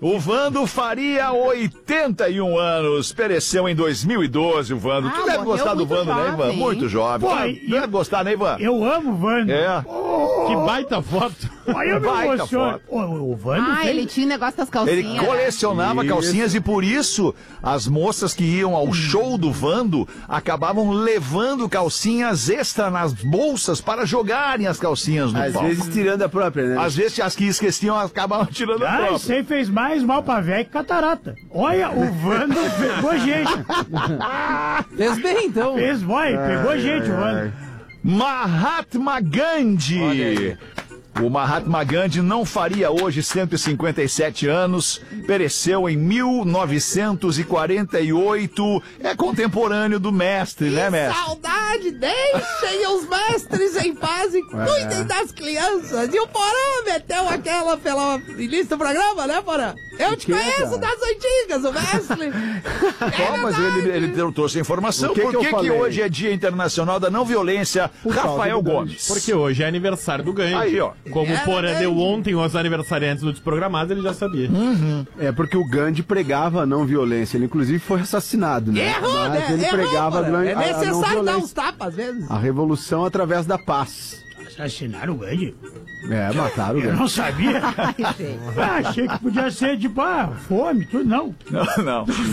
O Vando faria 81 anos. Pereceu em 2012 o Vando. Tu deve gostar do Vando, né, Ivan? Muito jovem. Pô, deve gostar, né, Ivan? Eu amo o Vando. É. Que baita foto. Aí eu me emociono. O Vando ele tinha um negócio das calcinhas. Ele colecionava calcinhas e por isso as moças que iam ao show do Vando acabavam levando calcinhas extra nas bolsas para jogarem as calcinhas no palco. Às vezes tirando a própria, né? Às vezes as que esqueciam acabavam tirando a própria. Isso aí fez mais mal pra velho que catarata. Olha, o Vando pegou gente. Fez bem, então. Pegou gente, o Vando. Mahatma Gandhi. O Mahatma Gandhi não faria hoje 157 anos, pereceu em 1948, é contemporâneo do mestre, né, mestre? Saudade, deixem os mestres em paz e cuidem das crianças. E o Porã meteu aquela pela início do programa, né, Porã? Eu te conheço das antigas, o mestre. Mas ele trouxe a informação. Por que hoje é Dia Internacional da Não Violência, Rafael Gomes? Porque hoje é aniversário do Gandhi. Aí, ó. Como o Porã deu ontem os aniversariantes do Desprogramados, ele já sabia. É porque o Gandhi pregava a não violência. Ele, inclusive, foi assassinado, né? Errou, mas né? ele pregava Porã. a É não necessário dar uns violência. tapas, às vezes. A revolução através da paz. Assassinaram o Gandhi? Mataram o Eu Gandhi. não sabia. Achei que podia ser de fome, tudo não. Não.